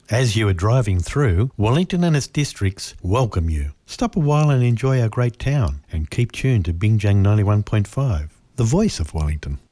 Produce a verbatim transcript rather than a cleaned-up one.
As you are driving through, Wellington and its districts welcome you. Stop a while and enjoy our great town, and keep tuned to Bingjang ninety-one point five, the voice of Wellington.